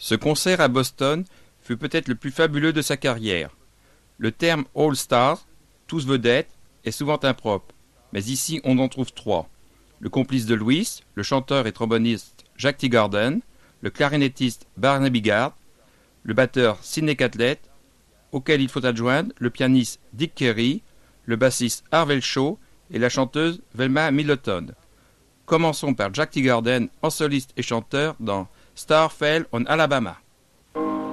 Ce concert à Boston fut peut-être le plus fabuleux de sa carrière. Le terme All Stars, tous vedettes, est souvent impropre, mais ici on en trouve trois. Le complice de Louis, le chanteur et tromboniste Jack Teagarden, le clarinettiste Barnaby Gard, le batteur Sidney Catlett, auquel il faut adjoindre le pianiste Dick Carey, le bassiste Harvey Shaw et la chanteuse Velma Middleton. Commençons par Jack Teagarden en soliste et chanteur dans Star Fell on Alabama.